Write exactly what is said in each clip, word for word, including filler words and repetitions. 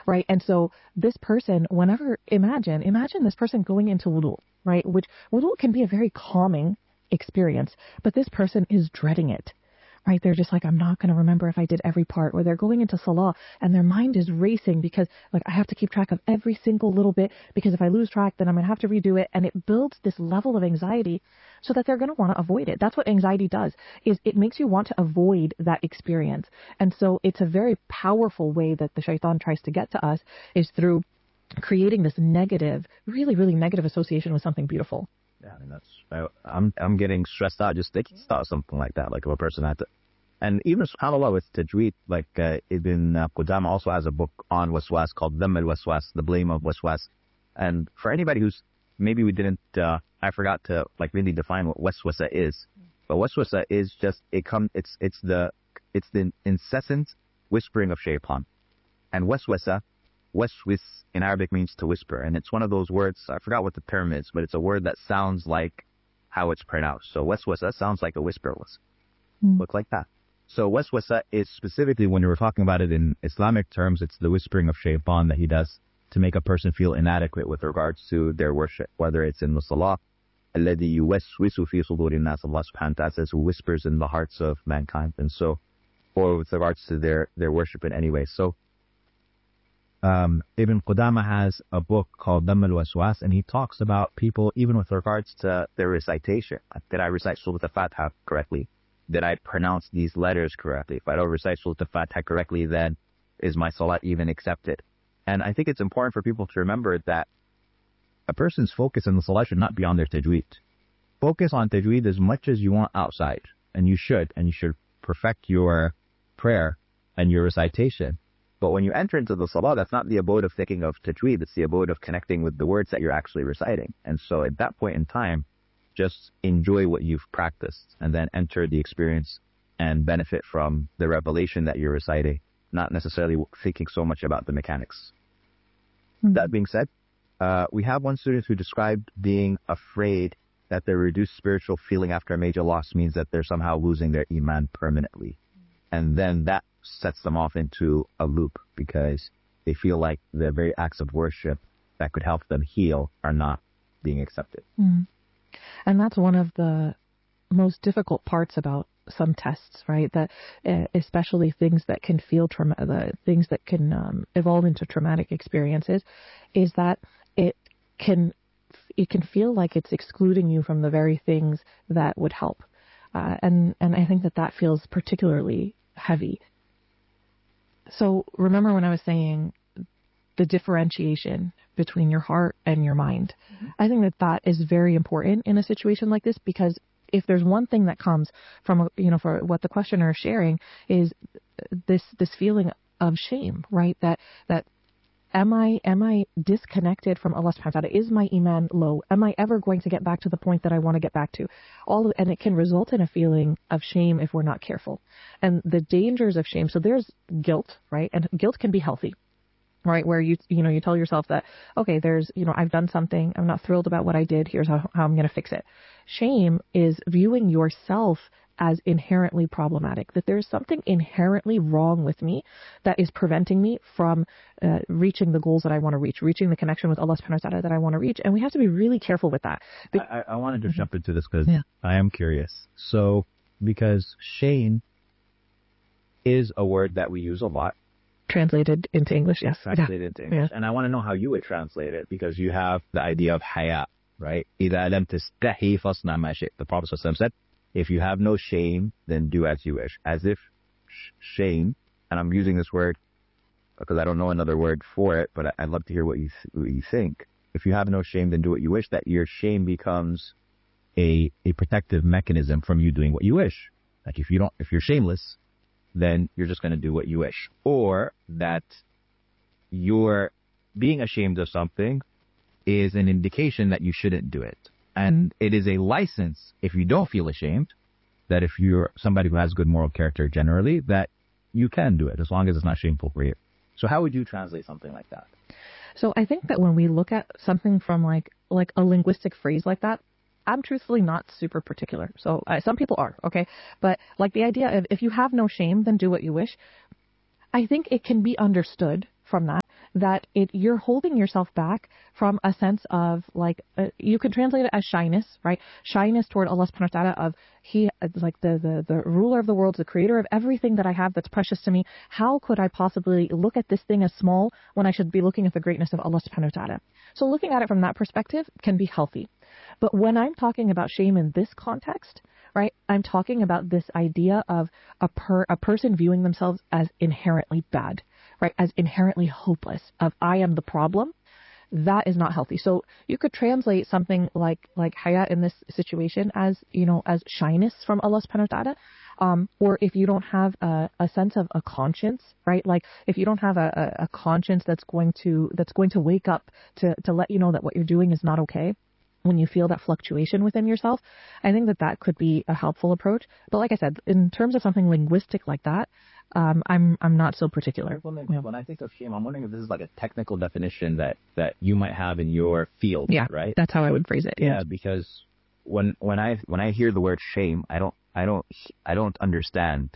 right? And so this person, whenever, imagine, imagine this person going into wudu, right? Which wudu can be a very calming experience, but this person is dreading it. Right? They're just like, I'm not going to remember if I did every part. Or they're going into salah and their mind is racing because like I have to keep track of every single little bit, because if I lose track, then I'm going to have to redo it. And it builds this level of anxiety so that they're going to want to avoid it. That's what anxiety does, is it makes you want to avoid that experience. And so it's a very powerful way that the shaitan tries to get to us, is through creating this negative, really, really negative association with something beautiful. Yeah, I mean, that's, I, I'm I'm getting stressed out just thinking about something like that, like if a person had to. And even, subhanAllah, with tajweed, like uh, Ibn uh, Qudama also has a book on waswas called Dhamm al-Waswas, the blame of waswas. And for anybody who's, maybe we didn't, uh, I forgot to like really define what waswasa is. But waswasa is just, it come, it's, it's the, it's the incessant whispering of shaitan. And waswasa, waswis in Arabic means to whisper, and it's one of those words, I forgot what the term is, but it's a word that sounds like how it's pronounced. So waswasa sounds like a whisper was. Mm. Look like that. So waswasa is specifically, when you're talking about it in Islamic terms, it's the whispering of shaitan that he does to make a person feel inadequate with regards to their worship, whether it's in the salah. الَّذِي يُوَسْوِسُ فِي صُدُورِ النَّاسِ, Allah subhanahu wa ta'ala says, who whispers in the hearts of mankind. And so, or with regards to their, their worship in any way. So, Um, Ibn Qudama has a book called Dhamm al-Waswas, and he talks about people, even with regards to their recitation. Did I recite Surah Al-Fatiha correctly? Did I pronounce these letters correctly? If I don't recite Surah Al-Fatiha correctly, then is my salat even accepted? And I think it's important for people to remember that a person's focus in the salat should not be on their tajweed. Focus on tajweed as much as you want outside, and you should, and you should perfect your prayer and your recitation. But when you enter into the salah, that's not the abode of thinking of tajweed. It's the abode of connecting with the words that you're actually reciting. And so at that point in time, just enjoy what you've practiced and then enter the experience and benefit from the revelation that you're reciting, not necessarily thinking so much about the mechanics. Mm-hmm. That being said, uh, we have one student who described being afraid that their reduced spiritual feeling after a major loss means that they're somehow losing their iman permanently. And then that sets them off into a loop, because they feel like the very acts of worship that could help them heal are not being accepted. Mm. And that's one of the most difficult parts about some tests, right? That uh, especially things that can feel trauma, the things that can um, evolve into traumatic experiences, is that it can it can feel like it's excluding you from the very things that would help. Uh, and and I think that that feels particularly heavy. So remember when I was saying the differentiation between your heart and your mind? Mm-hmm. I think that that is very important in a situation like this, because if there's one thing that comes from, you know, for what the questioner is sharing, is this this feeling of shame, right? That that am I am I disconnected from Allah subhanahu wa ta'ala? Is my iman low? Am I ever going to get back to the point that I want to get back to? All of, and it can result in a feeling of shame if we're not careful. And the dangers of shame, so there's guilt, right? And guilt can be healthy, right? Where you you know you tell yourself that, okay, there's, you know, I've done something, I'm not thrilled about what I did, here's how, how I'm going to fix it. Shame is viewing yourself as inherently problematic, that there's something inherently wrong with me that is preventing me from uh, reaching the goals that I want to reach, reaching the connection with Allah subhanahu wa ta'ala that I want to reach. And we have to be really careful with that. Be- I, I wanted to mm-hmm. jump into this because yeah. I am curious. So, because shame is a word that we use a lot. Translated into English, yes. Translated yeah. into English. Yeah. And I want to know how you would translate it, because you have the idea of haya, right? إِذَا لَمْ تَسْتَحِي فَاصْنَعْ مَا شِئْتَ. The Prophet said, if you have no shame, then do as you wish. As if sh- shame, and I'm using this word because I don't know another word for it, but I'd love to hear what you th- what you think. If you have no shame, then do what you wish. That your shame becomes a a protective mechanism from you doing what you wish. Like if you don't, if you're shameless, then you're just going to do what you wish. Or that you're being ashamed of something is an indication that you shouldn't do it. And it is a license, if you don't feel ashamed, that if you're somebody who has good moral character generally, that you can do it as long as it's not shameful for you. So how would you translate something like that? So I think that when we look at something from like like a linguistic phrase like that, I'm truthfully not super particular. So uh, some people are, okay? But like the idea of if you have no shame, then do what you wish. I think it can be understood from that that it you're holding yourself back from a sense of like uh, you can translate it as shyness, right? Shyness toward Allah subhanahu wa ta'ala of he like the, the the ruler of the world, the creator of everything that I have that's precious to me. How could I possibly look at this thing as small when I should be looking at the greatness of Allah subhanahu wa ta'ala? So looking at it from that perspective can be healthy. But when I'm talking about shame in this context, right, I'm talking about this idea of a per a person viewing themselves as inherently bad, right, as inherently hopeless, of I am the problem. That is not healthy. So you could translate something like like haya in this situation as, you know, as shyness from Allah subhanahu wa ta'ala. Um, or if you don't have a, a sense of a conscience, right? Like if you don't have a, a, a conscience that's going to that's going to wake up to, to let you know that what you're doing is not okay. When you feel that fluctuation within yourself, I think that that could be a helpful approach. But like I said, in terms of something linguistic like that, um, I'm I'm not so particular. Well, when, when I think of shame, I'm wondering if this is like a technical definition that, that you might have in your field, yeah, right? That's how I would phrase it. Yeah, because when when I when I hear the word shame, I don't I don't I don't understand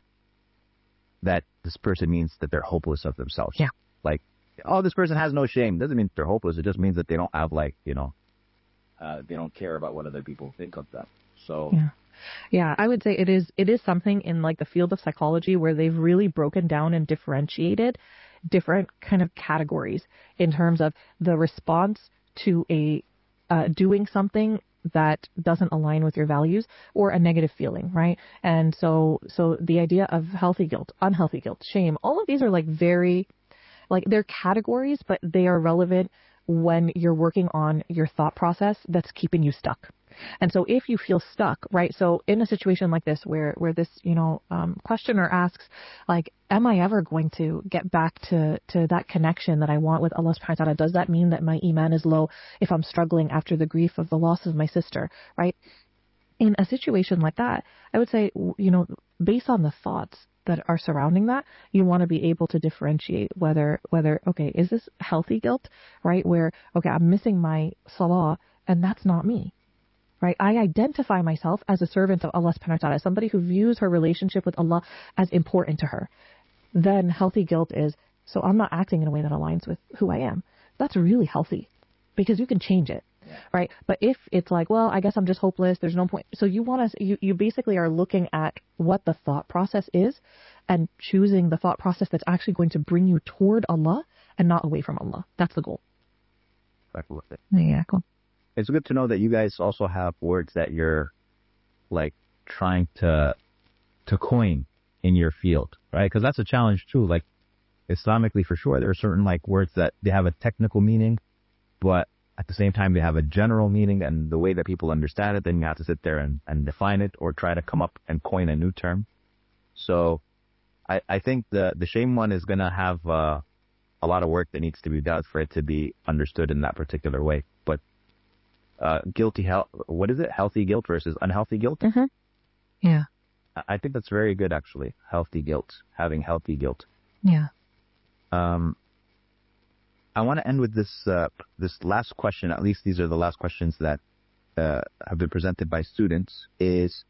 that this person means that they're hopeless of themselves. Yeah, like oh, this person has no shame doesn't mean they're hopeless. It just means that they don't have like you know. Uh, they don't care about what other people think of them. So yeah. Yeah, I would say it is it is something in like the field of psychology where they've really broken down and differentiated different kind of categories in terms of the response to a uh, doing something that doesn't align with your values or a negative feeling, right? And so so the idea of healthy guilt, unhealthy guilt, shame, all of these are like very like they're categories, but they are relevant when you're working on your thought process that's keeping you stuck. And so if you feel stuck, right, so in a situation like this where, where this, you know, um, questioner asks, like, am I ever going to get back to, to that connection that I want with Allah subhanahu wa ta'ala? Does that mean that my iman is low if I'm struggling after the grief of the loss of my sister, right? In a situation like that, I would say, you know, based on the thoughts that are surrounding that, you want to be able to differentiate whether, whether, okay, is this healthy guilt, right? Where, okay, I'm missing my salah and that's not me, right? I identify myself as a servant of Allah subhanahu wa ta'ala, somebody who views her relationship with Allah as important to her. Then healthy guilt is, so I'm not acting in a way that aligns with who I am. That's really healthy because you can change it. Yeah. Right. But if it's like, well, I guess I'm just hopeless, there's no point. So you want to, you, you basically are looking at what the thought process is and choosing the thought process that's actually going to bring you toward Allah and not away from Allah. That's the goal. Yeah, cool. It's good to know that you guys also have words that you're like trying to, to coin in your field, right? Because that's a challenge too. Like Islamically, for sure, there are certain like words that they have a technical meaning, but at the same time, they have a general meaning, and the way that people understand it, then you have to sit there and, and define it or try to come up and coin a new term. So I, I think the, the shame one is going to have uh, a lot of work that needs to be done for it to be understood in that particular way. But uh, guilty, health, what is it? Healthy guilt versus unhealthy guilt? Mm-hmm. Yeah. I think that's very good, actually. Healthy guilt, having healthy guilt. Yeah. Um. I want to end with this uh, this last question. At least these are the last questions that uh, have been presented by students. Is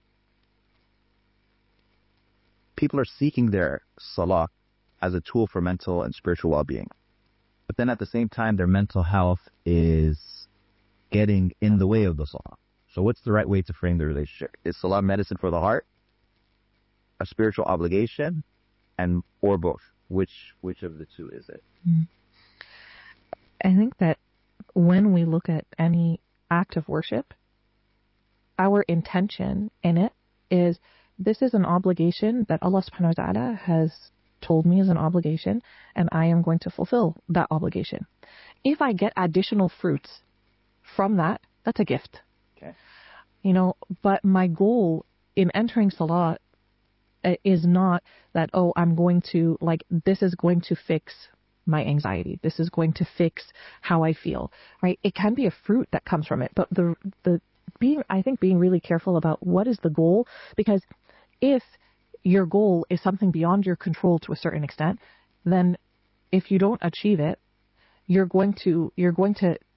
people are seeking their salah as a tool for mental and spiritual well-being, but then at the same time, their mental health is getting in the way of the salah. So, what's the right way to frame the relationship? Is salah medicine for the heart, a spiritual obligation, and or both? Which which of the two is it? Mm. I think that when we look at any act of worship, our intention in it is this is an obligation that Allah subhanahu wa ta'ala has told me is an obligation, and I am going to fulfill that obligation. If I get additional fruits from that, that's a gift. Okay. You know, but my goal in entering salah is not that, oh, I'm going to, like, this is going to fix my anxiety. This is going to fix how I feel, right? It can be a fruit that comes from it, but the the being, I think, being really careful about what is the goal, because if your goal is something beyond your control to a certain extent, then if you don't achieve it, you're going to you're going to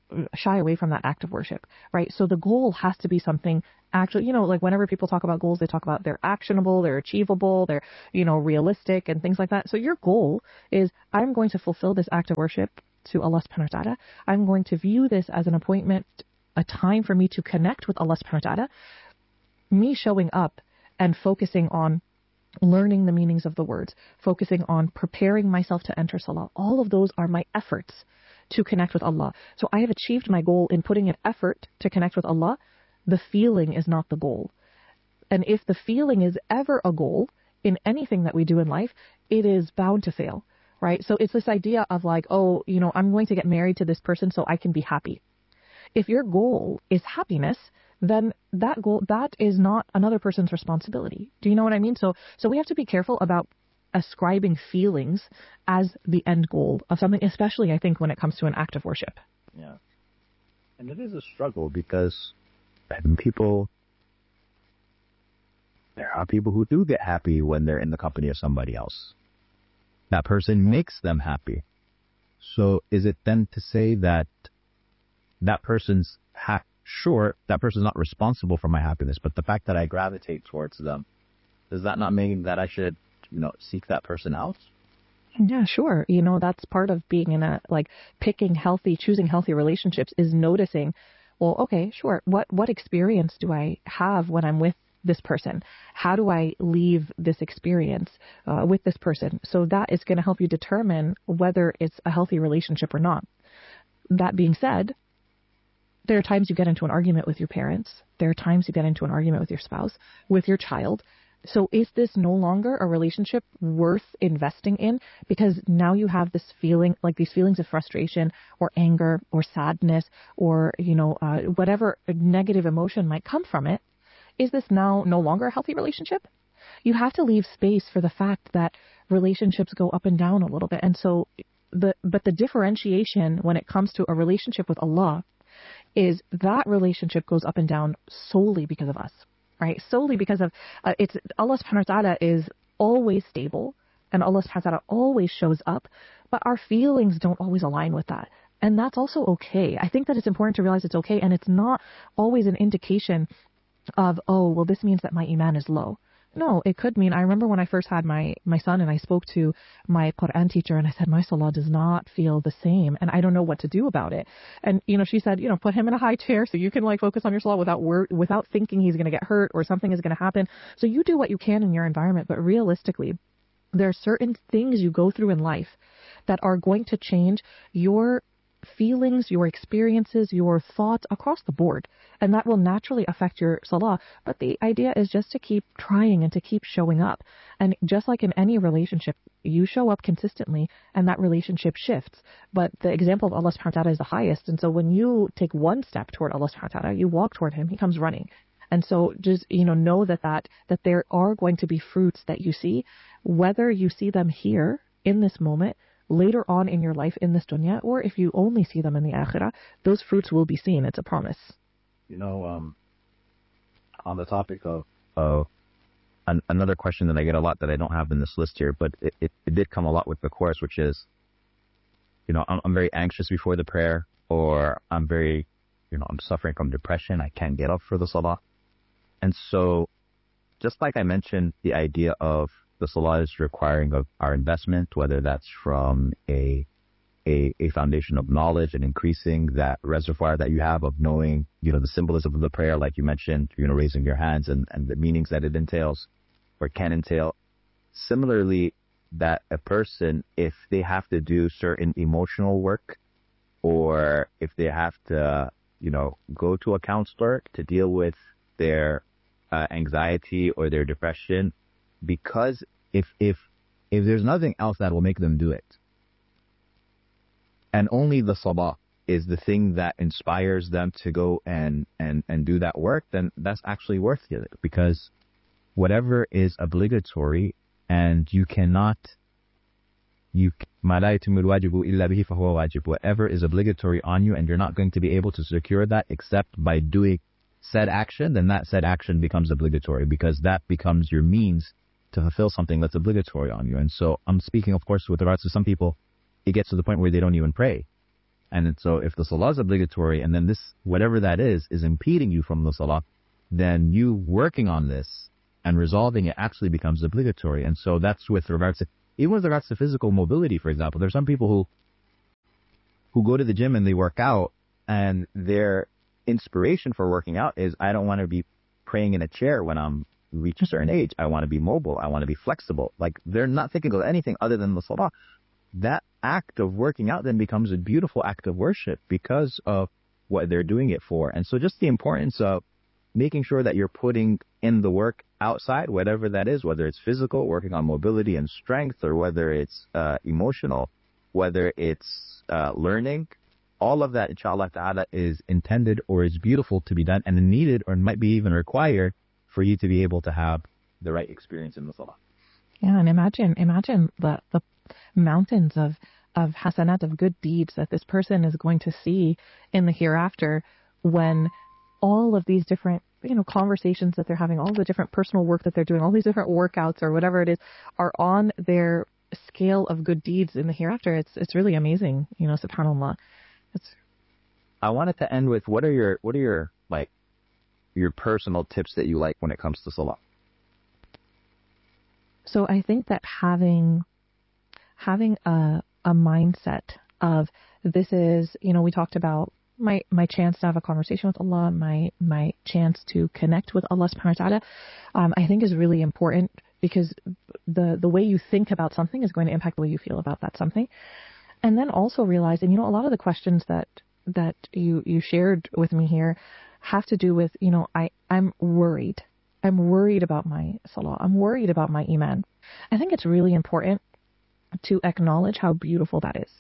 shy away from that act of worship, right? So the goal has to be something actually, you know, like whenever people talk about goals, they talk about they're actionable, they're achievable, they're, you know, realistic and things like that. So your goal is, I'm going to fulfill this act of worship to Allah subhanahu wa ta'ala. I'm going to view this as an appointment, a time for me to connect with Allah subhanahu wa ta'ala. Me showing up and focusing on learning the meanings of the words, focusing on preparing myself to enter salah. All of those are my efforts to connect with Allah. So I have achieved my goal in putting an effort to connect with Allah. The feeling is not the goal. And if the feeling is ever a goal in anything that we do in life, it is bound to fail, right? So it's this idea of like, oh, you know, I'm going to get married to this person so I can be happy. If your goal is happiness, then that goal, that is not another person's responsibility. Do you know what I mean? So, so we have to be careful about ascribing feelings as the end goal of something, especially I think when it comes to an act of worship. Yeah. And it is a struggle because people, there are people who do get happy when they're in the company of somebody else. That person makes them happy. So is it then to say that that person's ha- sure, that person's not responsible for my happiness, but the fact that I gravitate towards them, does that not mean that I should, you know, seek that person out? Yeah, sure. You know, that's part of being in a, like, picking healthy, choosing healthy relationships is noticing, well, okay, sure. What, what experience do I have when I'm with this person? How do I leave this experience uh, with this person? So that is going to help you determine whether it's a healthy relationship or not. That being said, there are times you get into an argument with your parents. There are times you get into an argument with your spouse, with your child. So is this no longer a relationship worth investing in? Because now you have this feeling, like these feelings of frustration or anger or sadness or, you know, uh, whatever negative emotion might come from it. Is this now no longer a healthy relationship? You have to leave space for the fact that relationships go up and down a little bit. And so the, but the differentiation when it comes to a relationship with Allah is that relationship goes up and down solely because of us, right? Solely because of, uh, it's, Allah subhanahu wa ta'ala is always stable and Allah subhanahu wa ta'ala always shows up, but our feelings don't always align with that. And that's also okay. I think that it's important to realize it's okay, and it's not always an indication of, oh, well, this means that my iman is low. No, it could mean, I remember when I first had my, my son and I spoke to my Quran teacher and I said, my salah does not feel the same and I don't know what to do about it. And, you know, she said, you know, put him in a high chair so you can like focus on your salah without wor- without thinking he's going to get hurt or something is going to happen. So you do what you can in your environment, but realistically, there are certain things you go through in life that are going to change your feelings, your experiences, your thoughts across the board. And that will naturally affect your salah. But the idea is just to keep trying and to keep showing up. And just like in any relationship, you show up consistently and that relationship shifts. But the example of Allah subhanahu wa ta'ala is the highest. And so when you take one step toward Allah subhanahu wa ta'ala, you walk toward him, he comes running. And so just, you know, know that, that, that there are going to be fruits that you see, whether you see them here in this moment, later on in your life in this dunya, or if you only see them in the akhirah, those fruits will be seen. It's a promise. You know, um, on the topic of uh, an, another question that I get a lot that I don't have in this list here, but it, it, it did come a lot with the course, which is, you know, I'm, I'm very anxious before the prayer, or I'm very, you know, I'm suffering from depression. I can't get up for the salah. And so, just like I mentioned, the idea of the salah is requiring of our investment, whether that's from a, a a foundation of knowledge and increasing that reservoir that you have of knowing, you know, the symbolism of the prayer, like you mentioned, you know, raising your hands and, and the meanings that it entails or can entail. Similarly, that a person, if they have to do certain emotional work or if they have to, you know, go to a counselor to deal with their uh, anxiety or their depression, because if if if there's nothing else that will make them do it, and only the salah is the thing that inspires them to go and and and do that work, then that's actually worth it. Because whatever is obligatory, and you cannot, you whatever is obligatory on you, and you're not going to be able to secure that except by doing said action, then that said action becomes obligatory, because that becomes your means to fulfill something that's obligatory on you. And so I'm speaking, of course, with regards to some people, it gets to the point where they don't even pray. And so if the salah is obligatory and then this, whatever that is, is impeding you from the salah, then you working on this and resolving it actually becomes obligatory. And so that's with regards to, even with regards to physical mobility, for example. There's some people who who go to the gym and they work out, and their inspiration for working out is, I don't want to be praying in a chair when I'm reach a certain age. I want to be mobile. I want to be flexible. Like, they're not thinking of anything other than the salah. That act of working out then becomes a beautiful act of worship because of what they're doing it for. And so just the importance of making sure that you're putting in the work outside, whatever that is, whether it's physical, working on mobility and strength, or whether it's uh, emotional, whether it's uh, learning, all of that, inshallah ta'ala, is intended or is beautiful to be done and needed or might be even required for you to be able to have the right experience in the salah. Yeah, and imagine, imagine the, the mountains of, of hasanat, of good deeds that this person is going to see in the hereafter when all of these different, you know, conversations that they're having, all the different personal work that they're doing, all these different workouts or whatever it is, are on their scale of good deeds in the hereafter. It's it's really amazing, you know, subhanAllah. It's... I wanted to end with, what are your what are your like your personal tips that you like when it comes to salah? So I think that having having a a mindset of, this is, you know, we talked about my my chance to have a conversation with Allah, my my chance to connect with Allah subhanahu wa ta'ala, um, I think is really important, because the the way you think about something is going to impact the way you feel about that something. And then also realize, and you know, a lot of the questions that that you you shared with me here have to do with, you know, I I'm worried. I'm worried about my salah. I'm worried about my iman. I think it's really important to acknowledge how beautiful that is.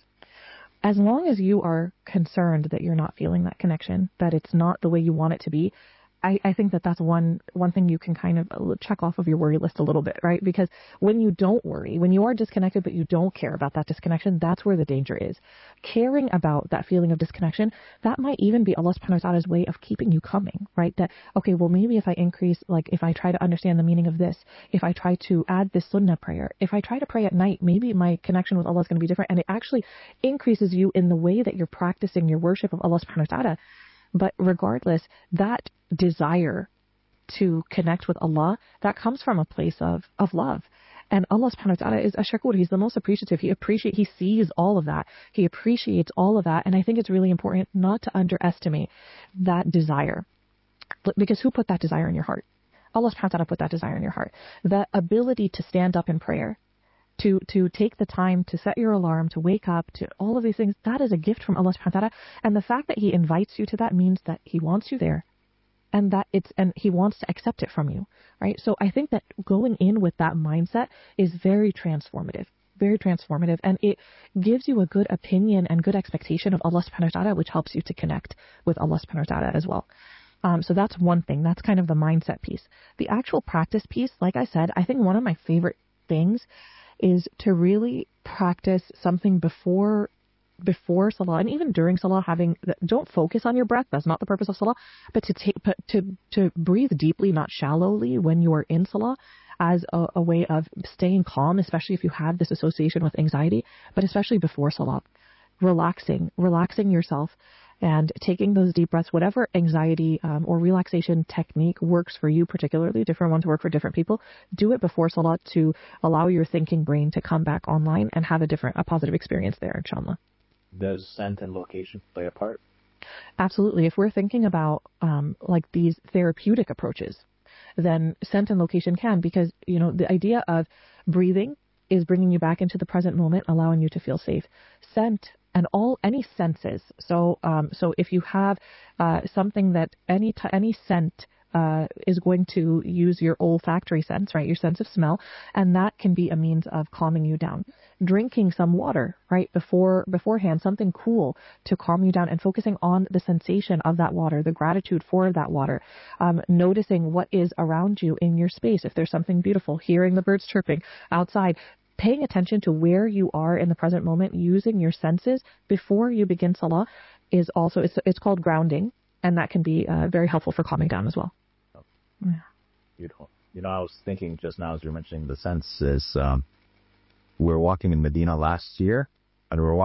As long as you are concerned that you're not feeling that connection, that it's not the way you want it to be, I, I think that that's one one thing you can kind of check off of your worry list a little bit, right? Because when you don't worry, when you are disconnected but you don't care about that disconnection, that's where the danger is. Caring about that feeling of disconnection, that might even be Allah subhanahu wa ta'ala's way of keeping you coming, right? That, okay, well, maybe if I increase, like if I try to understand the meaning of this, if I try to add this sunnah prayer, if I try to pray at night, maybe my connection with Allah is going to be different, and it actually increases you in the way that you're practicing your worship of Allah subhanahu wa ta'ala. But regardless, that desire to connect with Allah, that comes from a place of, of love. And Allah subhanahu wa ta'ala is ash-shakur. He's the most appreciative. He appreciate, he sees all of that. He appreciates all of that. And I think it's really important not to underestimate that desire. Because who put that desire in your heart? Allah subhanahu wa ta'ala put that desire in your heart. The ability to stand up in prayer, to to take the time to set your alarm, to wake up, to all of these things, that is a gift from Allah subhanahu wa ta'ala. And the fact that He invites you to that means that He wants you there, and that it's and He wants to accept it from you, right? So I think that going in with that mindset is very transformative, very transformative, and it gives you a good opinion and good expectation of Allah subhanahu wa ta'ala, which helps you to connect with Allah subhanahu wa ta'ala as well. Um, so that's one thing. That's kind of the mindset piece. The actual practice piece, like I said, I think one of my favorite things is to really practice something before before salah, and even during salah. Having, don't focus on your breath, that's not the purpose of salah, but to take but to to breathe deeply, not shallowly, when you are in salah, as a, a way of staying calm, especially if you have this association with anxiety, but especially before salah. Relaxing, relaxing yourself and taking those deep breaths, whatever anxiety um, or relaxation technique works for you particularly. Different ones work for different people. Do it before salah to allow your thinking brain to come back online and have a different, a positive experience there, inshallah. Does scent and location play a part? Absolutely. If we're thinking about um, like these therapeutic approaches, then scent and location can, because, you know, the idea of breathing is bringing you back into the present moment, allowing you to feel safe. Scent and all any senses. So, um, so if you have uh, something that any t- any scent uh, is going to use your olfactory sense, right, your sense of smell, and that can be a means of calming you down. Drinking some water, right, before beforehand, something cool to calm you down, and focusing on the sensation of that water, the gratitude for that water. Um, noticing what is around you in your space. If there's something beautiful, hearing the birds chirping outside. Paying attention to where you are in the present moment, using your senses before you begin salah, is also, it's, it's called grounding, and that can be uh, very helpful for calming down as well. Oh. Yeah. Beautiful. You know, I was thinking just now as you were mentioning the senses, um, we were walking in Medina last year, and we were walking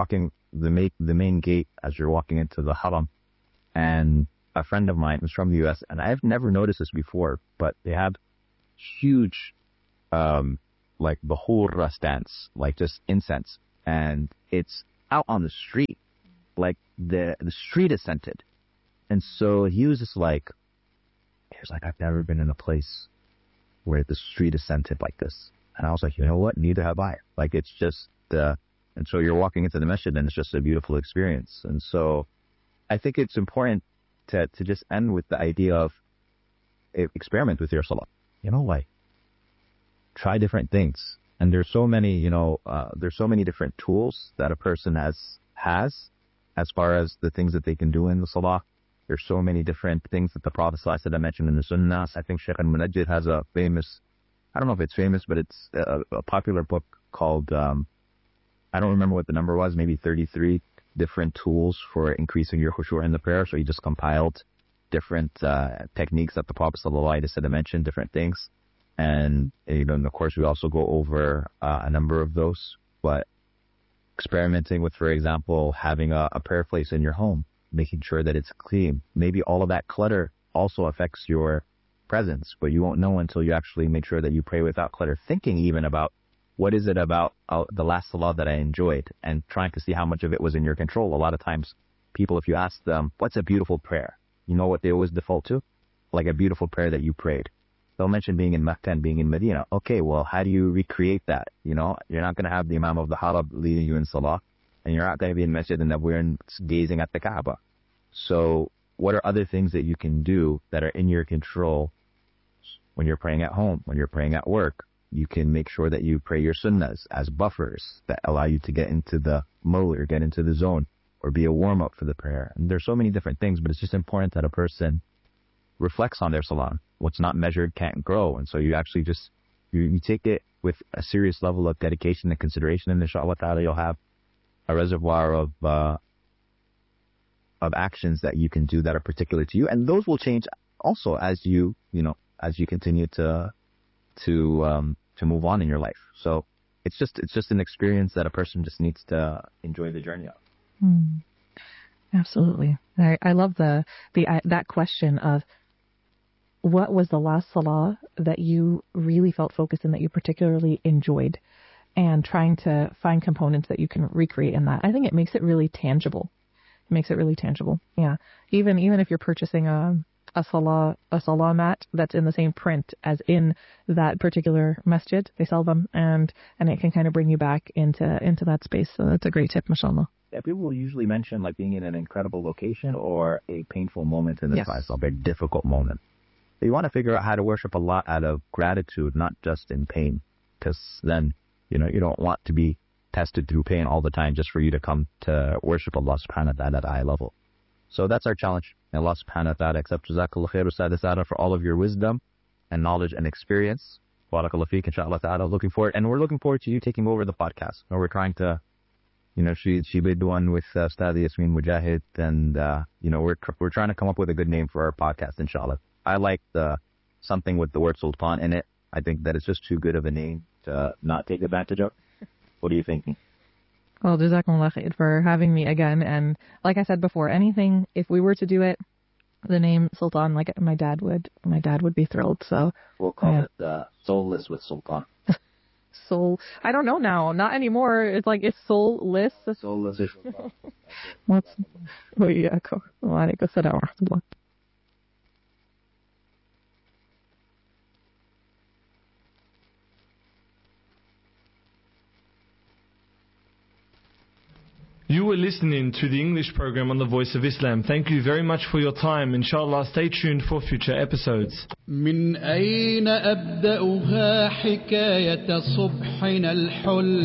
the main, the main gate as you're walking into the haram. And a friend of mine was from the U S, and I've never noticed this before, but they have huge, um, like bahura stands, like just incense. And it's out on the street. Like the, the street is scented. And so he was just like, he was like, I've never been in a place where the street is scented like this. And I was like, you know what? Neither have I. Like, it's just, uh, and so you're walking into the masjid and it's just a beautiful experience. And so I think it's important to, to just end with the idea of experiment with your salah. You know, like, try different things. And there's so many, you know, uh, there's so many different tools that a person has, has as far as the things that they can do in the salah. There's so many different things that the Prophet ﷺ mentioned in the Sunnah. I think Shaykh al-Munajjid has a famous, I don't know if it's famous, but it's a, a popular book called, um, I don't remember what the number was, maybe thirty-three different tools for increasing your khushu' in the prayer. So he just compiled different uh, techniques that the Prophet ﷺ mentioned, different things. And, you know, and of course, we also go over uh, a number of those. But experimenting with, for example, having a, a prayer place in your home, making sure that it's clean. Maybe all of that clutter also affects your presence, but you won't know until you actually make sure that you pray without clutter. Thinking even about what is it about uh, the last salah that I enjoyed, and trying to see how much of it was in your control. A lot of times people, if you ask them, what's a beautiful prayer? You know what they always default to? Like a beautiful prayer that you prayed. They'll mention being in Makkah and being in Medina. Okay, well, how do you recreate that? You know, you're not going to have the Imam of the Haram leading you in salah, and you're not going to be in Masjid an-Nabawi and gazing at the Kaaba. So what are other things that you can do that are in your control when you're praying at home, when you're praying at work? You can make sure that you pray your sunnahs as buffers that allow you to get into the mode or get into the zone or be a warm-up for the prayer. And there's so many different things, but it's just important that a person reflects on their salah. What's not measured can't grow. And so you actually just, you, you take it with a serious level of dedication and consideration, and inshallah ta'ala you'll have a reservoir of, uh, of actions that you can do that are particular to you. And those will change also as you, you know, as you continue to, to, um, to move on in your life. So it's just, it's just an experience that a person just needs to enjoy the journey of. Hmm. Absolutely. I, I love the, the, uh, that question of what was the last salah that you really felt focused in, that you particularly enjoyed, and trying to find components that you can recreate in that. I think it makes it really tangible. It makes it really tangible. Yeah. Even, even if you're purchasing a, a salah, a salah mat that's in the same print as in that particular masjid, they sell them, and, and it can kind of bring you back into, into that space. So that's a great tip, mashallah. Yeah, people will usually mention like being in an incredible location or a painful moment in the Yes. class, a very difficult moment. So you want to figure out how to worship Allah out of gratitude, not just in pain, because then, you know, you don't want to be tested through pain all the time just for you to come to worship Allah subhanahu wa ta'ala at a high level. So that's our challenge. May Allah subhanahu wa ta'ala accept. Jazakallah khair, Ustad Asada, for all of your wisdom and knowledge and experience. Barakallah feek, inshallah ta'ala. Looking forward, and we're looking forward to you taking over the podcast. Where we're trying to, you know, she she did one with uh, Ustad Yasmin Mujahid, and uh, you know, we're we're trying to come up with a good name for our podcast, inshallah. I like the something with the word Sultan in it. I think that it's just too good of a name to not take advantage of. What are you thinking? Well, jazakumullah khair for having me again. And like I said before, anything, if we were to do it, the name Sultan, like my dad would, my dad would be thrilled. So we'll call yeah. it uh, Soulless with Sultan. Soul, I don't know now, not anymore. It's like it's soulless. Soulless with Sultan. What's, wa iyyakum. Wa alaikum assalam wa rahmatullah. You were listening to the English program on the Voice of Islam. Thank you very much for your time. Inshallah, stay tuned for future episodes. من أين أبدأها حكاية صبحنا الحل